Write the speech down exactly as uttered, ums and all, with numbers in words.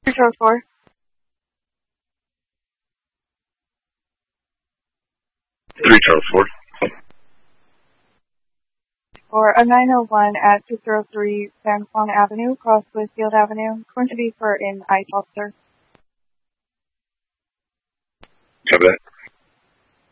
three Charles four. three Charles four. For a nine oh one at two oh three San Juan Avenue, across Whitfield Avenue. Going to be for an I T officer. Copy that.